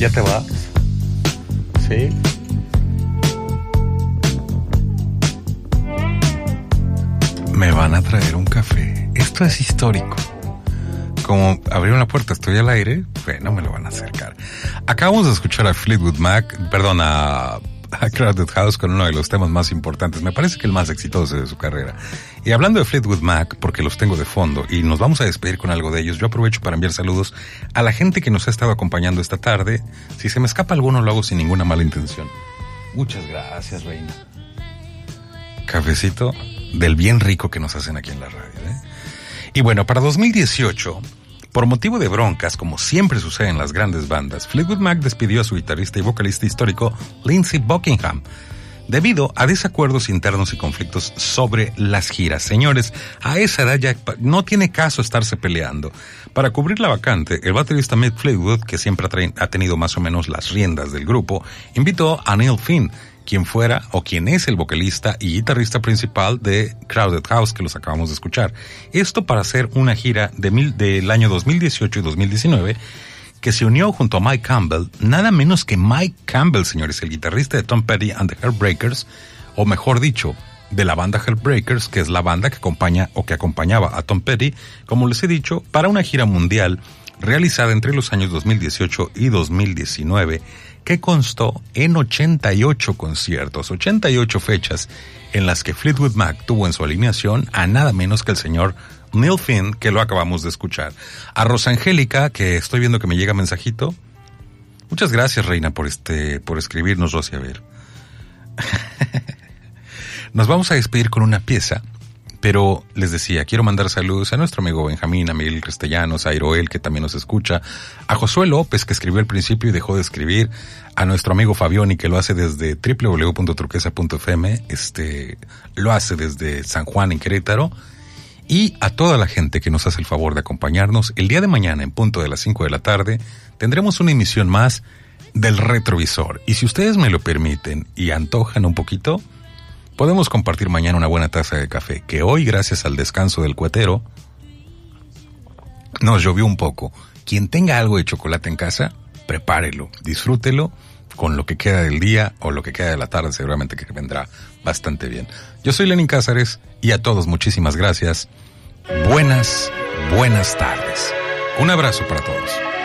¿Ya te vas? ¿Sí? Me van a traer un café. Esto es histórico. Como abrieron la puerta, estoy al aire, no me lo van a acercar. Acabamos de escuchar a Fleetwood Mac, a Crowded House con uno de los temas más importantes, me parece que el más exitoso de su carrera. Y hablando de Fleetwood Mac, porque los tengo de fondo y nos vamos a despedir con algo de ellos, yo aprovecho para enviar saludos a la gente que nos ha estado acompañando esta tarde. Si se me escapa alguno, lo hago sin ninguna mala intención. Muchas gracias, reina. Cafecito del bien rico que nos hacen aquí en la radio, ¿eh? Y bueno, para 2018... por motivo de broncas, como siempre sucede en las grandes bandas, Fleetwood Mac despidió a su guitarrista y vocalista histórico Lindsey Buckingham, debido a desacuerdos internos y conflictos sobre las giras. Señores, a esa edad ya no tiene caso estarse peleando. Para cubrir la vacante, el baterista Mick Fleetwood, que siempre ha tenido más o menos las riendas del grupo, invitó a Neil Finn, quien fuera o quien es el vocalista y guitarrista principal de Crowded House, que los acabamos de escuchar. Esto para hacer una gira del año 2018 y 2019, que se unió junto a Mike Campbell, nada menos que Mike Campbell, señores, el guitarrista de Tom Petty and the Heartbreakers, o mejor dicho, de la banda Heartbreakers, que es la banda que acompañaba a Tom Petty, como les he dicho, para una gira mundial realizada entre los años 2018 y 2019, que constó en 88 conciertos, 88 fechas en las que Fleetwood Mac tuvo en su alineación a nada menos que el señor Neil Finn, que lo acabamos de escuchar. A Rosangélica, que estoy viendo que me llega mensajito. Muchas gracias, reina, por escribirnos, Rosy. A ver. Nos vamos a despedir con una pieza, pero les decía, quiero mandar saludos a nuestro amigo Benjamín, a Miguel Castellanos, a Iroel, que también nos escucha, a Josué López, que escribió al principio y dejó de escribir, a nuestro amigo Fabioni, que lo hace desde www.turquesa.fm, lo hace desde San Juan en Querétaro, y a toda la gente que nos hace el favor de acompañarnos. El día de mañana, en punto de las 5 de la tarde, tendremos una emisión más del Retrovisor, y si ustedes me lo permiten y antojan un poquito, podemos compartir mañana una buena taza de café, que hoy, gracias al descanso del cuetero, nos llovió un poco. Quien tenga algo de chocolate en casa, prepárelo, disfrútelo con lo que queda del día o lo que queda de la tarde, seguramente que vendrá bastante bien. Yo soy Lenin Cázares y a todos muchísimas gracias. Buenas tardes. Un abrazo para todos.